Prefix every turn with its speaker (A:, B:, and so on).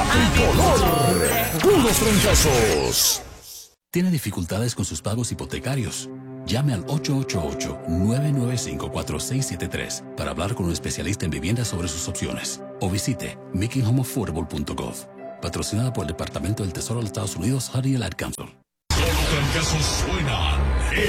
A: tricolor. Puros trancazos.
B: ¿Tiene dificultades con sus pagos hipotecarios? Llame al 888-995-4673 para hablar con un especialista en vivienda sobre sus opciones. O visite makinghomeaffordable.gov. Patrocinada por el Departamento del Tesoro de los Estados Unidos, Honey Ad Council.
A: Solo trancazos suenan